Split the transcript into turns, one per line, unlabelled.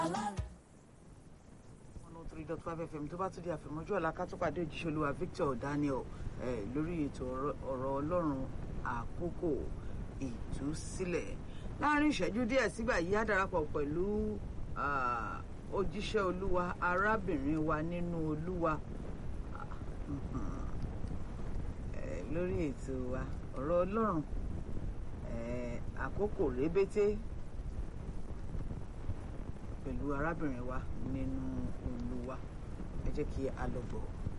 103.5 FM tó bá tún di àfẹ̀mọ́jú ọ̀la ká tó pàdé òjíṣẹ́ Olúwa Victor Daniel lórí ètò ọ̀rọ̀ Ọlọ́run àkókò ìtúsílẹ̀. Láàárín ìṣẹ́jú díẹ̀ sígbà yìí á darapọ̀ pẹ̀lú òjíṣẹ́ Olúwa arábìnrin wa nínú Olúwa lórí ètò wa ọ̀rọ̀ Ọlọ́run àkókò rébété pẹ̀lú arábìnrin wa nínú Olúwa. Ẹ jẹ́ kí a lọ gbọ́.